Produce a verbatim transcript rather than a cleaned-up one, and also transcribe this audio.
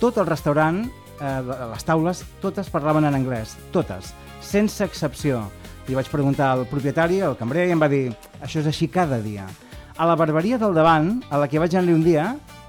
tot el restaurant, eh, les taules, totes parlaven en anglès, totes, sense excepció. Li vaig preguntar al propietari, al cambrer, i em va dir, això és així cada dia. A la barberia del davant, a la que vaig anar un dia,